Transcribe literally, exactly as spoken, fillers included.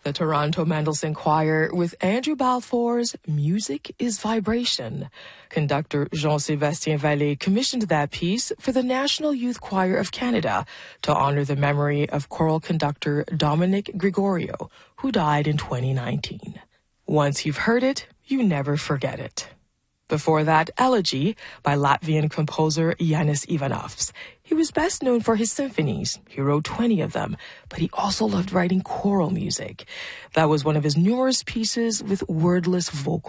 the Toronto Mendelssohn Choir with Andrew Balfour's Music is Vibration. Conductor Jean-Sébastien Vallée commissioned that piece for the National Youth Choir of Canada to honor the memory of choral conductor Dominic Gregorio, who died in twenty nineteen. Once you've heard it, you never forget it. Before that, Elegy by Latvian composer Yanis Ivanovs. He was best known for his symphonies. He wrote twenty of them, but he also loved writing choral music. That was one of his numerous pieces with wordless vocals.